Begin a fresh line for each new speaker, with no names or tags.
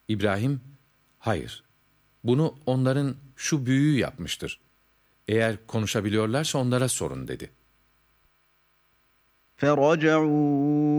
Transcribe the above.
İbrahim, hayır, bunu onların şu büyüğü yapmıştır. Eğer konuşabiliyorlarsa onlara sorun dedi.
فَرَجَعُوا